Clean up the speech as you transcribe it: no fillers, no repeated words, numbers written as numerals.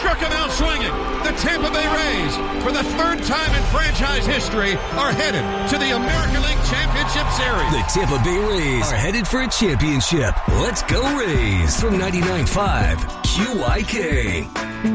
struck him out swinging. The Tampa Bay Rays, for the third time in franchise history, are headed to the American League Championship Series. The Tampa Bay Rays are headed for a championship. Let's go Rays from 99.5 QYK.